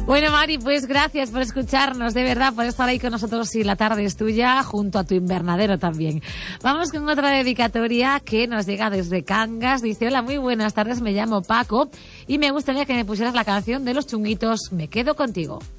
Bueno, Mari, pues gracias por escucharnos, de verdad, por estar ahí con nosotros y la tarde es tuya, junto a tu invernadero también. Vamos con otra dedicatoria que nos llega desde Cangas. Dice: hola, muy buenas tardes, me llamo Paco y me gustaría que me pusieras la canción de Los Chunguitos, Me quedo contigo.